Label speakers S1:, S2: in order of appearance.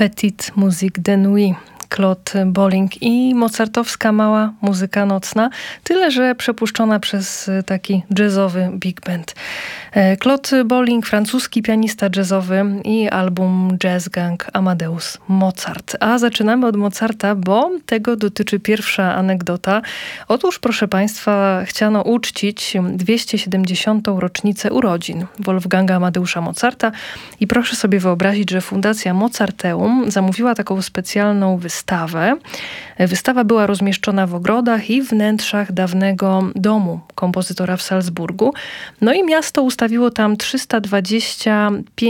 S1: Petite Musique de Nuit, Claude Bolling i mozartowska mała muzyka nocna, tyle że przepuszczona przez taki jazzowy big band. Claude Bolling, francuski pianista jazzowy i album Jazz Gang Amadeus Mozart. A zaczynamy od Mozarta, bo tego dotyczy pierwsza anegdota. Otóż, proszę Państwa, chciano uczcić 270. rocznicę urodzin Wolfganga Amadeusza Mozarta i proszę sobie wyobrazić, że Fundacja Mozarteum zamówiła taką specjalną wystawę. Wystawa była rozmieszczona w ogrodach i wnętrzach dawnego domu kompozytora w Salzburgu. No i miasto ustawiło tam 325